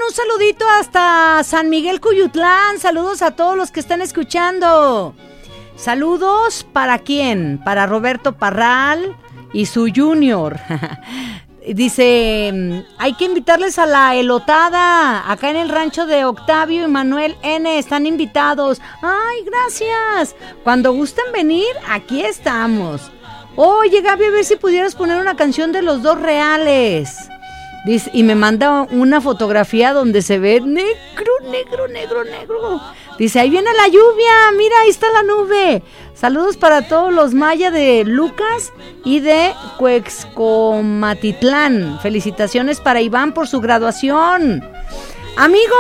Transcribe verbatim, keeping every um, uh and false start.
un saludito hasta San Miguel Cuyutlán. Saludos a todos los que están escuchando. Saludos, ¿para quién? Para Roberto Parral y su junior. Dice, hay que invitarles a la elotada, acá en el rancho de Octavio y Manuel N, están invitados. Ay, gracias. Cuando gusten venir, aquí estamos. Oye, Gaby, a ver si pudieras poner una canción de Los Dos Reales. Dice, y me manda una fotografía donde se ve negro, negro, negro, negro. Dice, ahí viene la lluvia, mira, ahí está la nube. Saludos para todos los maya de Lucas y de Cuexcomatitlán. Felicitaciones para Iván por su graduación. Amigos.